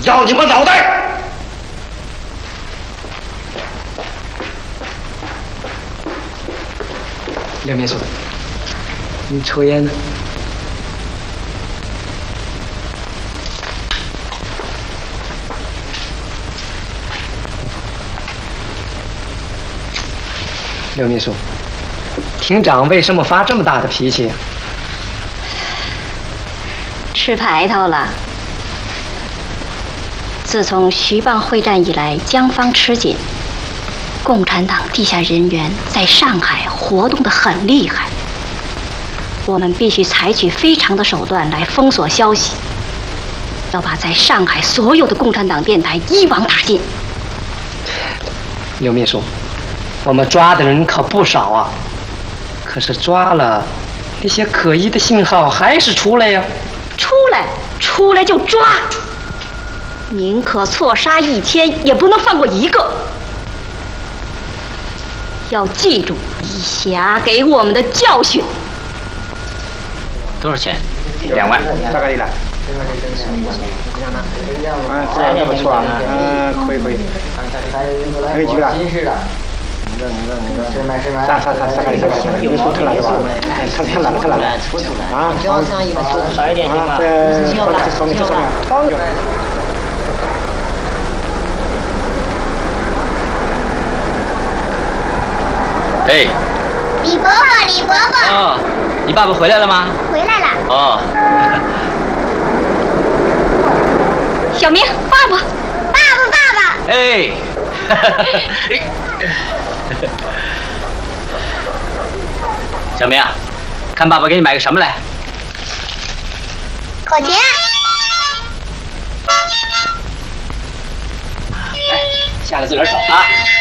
要你们脑袋！ 刘秘书，你抽烟呢？刘秘书，厅长为什么发这么大的脾气？ 吃排头了。自从徐蚌会战以来，江方吃紧，共产党地下人员在上海活动得很厉害。我们必须采取非常的手段来封锁消息，要把在上海所有的共产党电台一网打尽。 刘秘书，我们抓的人可不少啊，可是抓了，那些可疑的信号还是出来呀。 出来就抓，宁可错杀1000，也不能放过一个。要记住以霞给我们的教训。 多少钱？2万。 大概了。这不错啊，可以。还有几个？啥？有出来了吧？他来了。啊！ 少一点行吗？哎， 李伯伯。 哦，你爸爸回来了吗？ 回来了。 哦。 小明，爸爸。 哎。小明，看爸爸给你买个什么来？ 口琴。 哎，下来自个儿找啊。